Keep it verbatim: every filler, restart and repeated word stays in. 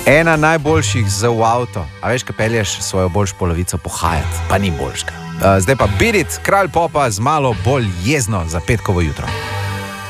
Ena najboljših za v avto. A veš, kaj pelješ svojo boljšo polovico pohajati, pa ni boljška. Uh, zdaj pa Beat It, kralj popa z malo bolj jezno za petkovo jutro.